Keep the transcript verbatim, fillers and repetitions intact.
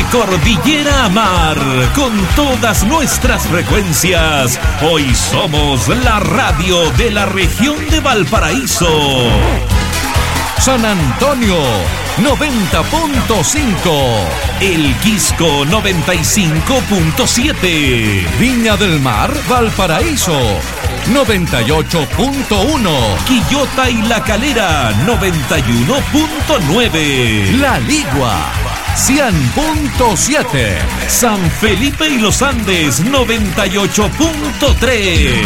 cordillera a mar, con todas nuestras frecuencias. Hoy somos la radio de la región de Valparaíso. San Antonio noventa punto cinco, El Quisco noventa y cinco punto siete, Viña del Mar, Valparaíso noventa y ocho punto uno, Quillota y La Calera noventa y uno punto nueve, La Ligua cien punto siete, San Felipe y Los Andes noventa y ocho punto tres.